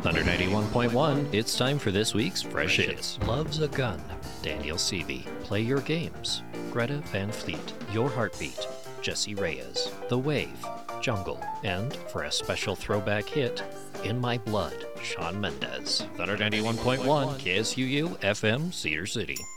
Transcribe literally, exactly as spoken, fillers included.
Thunder ninety-one point one, it's time for this week's Fresh Hits. Loves a Gun, Daniel Seavey. Play Your Games, Greta Van Fleet. Your Heartbeat, Jesse Reyes. The Wave, Jungle. And for a special throwback hit, In My Blood, Shawn Mendes. Thunder ninety-one point one, K S U U, F M, Cedar City.